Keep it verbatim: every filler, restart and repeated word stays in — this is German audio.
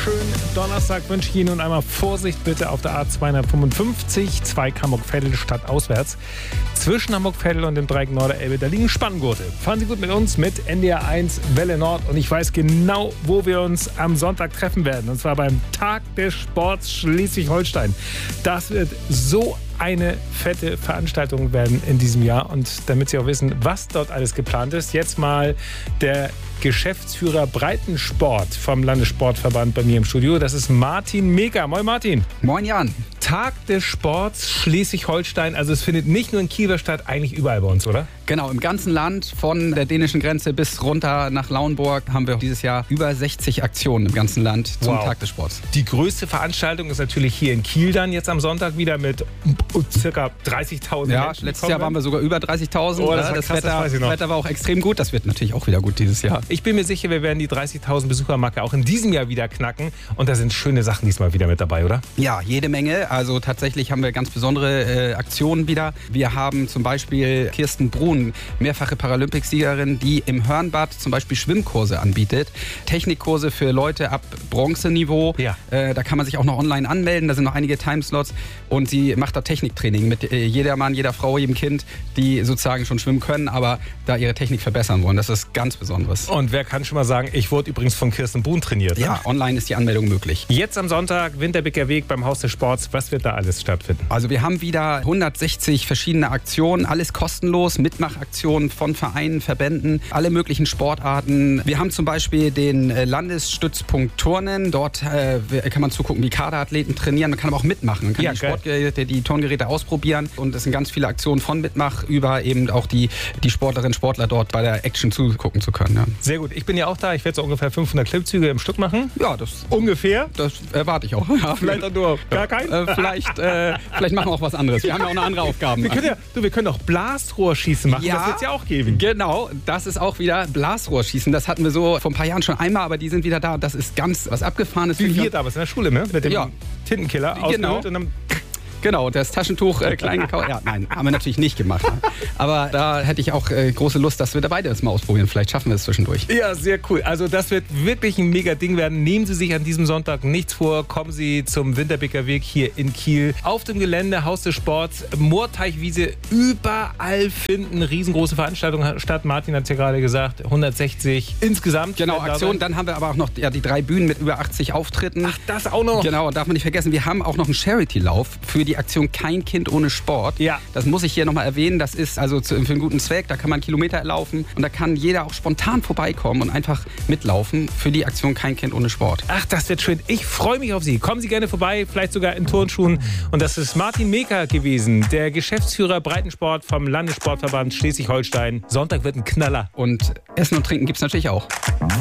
schönen Donnerstag wünsche ich Ihnen und einmal Vorsicht bitte auf der A zweihundertfünfundfünfzig, Zweig Hamburg-Veddel stadtauswärts. Zwischen Hamburg-Veddel und dem Dreieck Norderelbe, da liegen Spanngurte. Fahren Sie gut mit uns mit N D R eins Welle Nord und ich weiß genau, wo wir uns am Sonntag treffen werden. Und zwar beim Tag des Sports Schleswig-Holstein. Das wird so eine fette Veranstaltung werden in diesem Jahr. Und damit Sie auch wissen, was dort alles geplant ist, jetzt mal der Geschäftsführer Breitensport vom Landessportverband bei mir im Studio. Das ist Martin Meeker. Moin Martin. Moin Jan. Tag des Sports Schleswig-Holstein. Also es findet nicht nur in Kiel statt, eigentlich überall bei uns, oder? Genau, im ganzen Land, von der dänischen Grenze bis runter nach Lauenburg, haben wir dieses Jahr über sechzig Aktionen im ganzen Land zum Wow. Tag des Sports. Die größte Veranstaltung ist natürlich hier in Kiel dann jetzt am Sonntag wieder mit circa dreißigtausend Ja, Menschen. letztes Jahr waren wir sogar über dreißigtausend. Oh, das war das krass, das Wetter, weiß ich noch. Wetter war auch extrem gut. Das wird natürlich auch wieder gut dieses Jahr. Ich bin mir sicher, wir werden die dreißigtausend Besuchermarke auch in diesem Jahr wieder knacken. Und da sind schöne Sachen diesmal wieder mit dabei, oder? Ja, jede Menge. Also tatsächlich haben wir ganz besondere äh, Aktionen wieder. Wir haben zum Beispiel Kirsten Brun, mehrfache Paralympicsiegerin, die im Hörnbad zum Beispiel Schwimmkurse anbietet. Technikkurse für Leute ab Bronzeniveau. Ja. Äh, da kann man sich auch noch online anmelden. Da sind noch einige Timeslots. Und sie macht da Techniktraining mit äh, jeder Mann, jeder Frau, jedem Kind, die sozusagen schon schwimmen können, aber da ihre Technik verbessern wollen. Das ist ganz Besonderes. Und wer kann schon mal sagen, ich wurde übrigens von Kirsten Brun trainiert. Ne? Ja, online ist die Anmeldung möglich. Jetzt am Sonntag, Winterbeker Weg beim Haus des Sports. Was wird da alles stattfinden? Also wir haben wieder hundertsechzig verschiedene Aktionen, alles kostenlos, Mitmachaktionen von Vereinen, Verbänden, alle möglichen Sportarten. Wir haben zum Beispiel den äh, Landesstützpunkt Turnen. Dort äh, kann man zugucken, wie Kaderathleten trainieren. Man kann aber auch mitmachen. Man kann Ja, die geil. Sportgeräte, die Turngeräte ausprobieren. Und es sind ganz viele Aktionen von Mitmach über eben auch die, die Sportlerinnen und Sportler dort bei der Action zugucken zu können. Ja, Sehr gut. Ich bin ja auch da. Ich werde so ungefähr fünfhundert Klimmzüge im Stück machen. ja das, Ungefähr. das erwarte ich auch. Ja, Vielleicht auch nur gar keinen. äh, vielleicht, äh, vielleicht machen wir auch was anderes. Wir haben ja auch noch andere Aufgaben. Wir können ja, du, wir können auch Blasrohrschießen machen. Ja. Das wird es ja auch geben. Genau, das ist auch wieder Blasrohrschießen. Das hatten wir so vor ein paar Jahren schon einmal, aber die sind wieder da. Das ist ganz was Abgefahrenes. Wie wir damals in der Schule, ne? Mit dem Ja. Tintenkiller Genau. ausgerollt und dann Genau, das Taschentuch äh, klein gekauft. Ja, nein, haben wir natürlich nicht gemacht. Ne? Aber da hätte ich auch äh, große Lust, dass wir da beide das mal ausprobieren. Vielleicht schaffen wir es zwischendurch. Ja, sehr cool. Also das wird wirklich ein mega Ding werden. Nehmen Sie sich an diesem Sonntag nichts vor. Kommen Sie zum Winterbeker Weg hier in Kiel. Auf dem Gelände, Haus des Sports, Moorteichwiese, überall finden riesengroße Veranstaltungen statt. Martin hat es ja gerade gesagt, hundertsechzig insgesamt. Genau, werden da Aktion. sein. Dann haben wir aber auch noch ja, die drei Bühnen mit über achtzig Auftritten. Ach, das auch noch. Genau, darf man nicht vergessen. Wir haben auch noch einen Charity-Lauf für die Aktion Kein Kind ohne Sport. Ja. Das muss ich hier nochmal erwähnen. Das ist also zu, für einen guten Zweck. Da kann man Kilometer laufen und da kann jeder auch spontan vorbeikommen und einfach mitlaufen für die Aktion Kein Kind ohne Sport. Ach, das wird schön. Ich freue mich auf Sie. Kommen Sie gerne vorbei, vielleicht sogar in Turnschuhen. Und das ist Martin Meeker gewesen, der Geschäftsführer Breitensport vom Landessportverband Schleswig-Holstein. Sonntag wird ein Knaller. Und Essen und Trinken gibt es natürlich auch.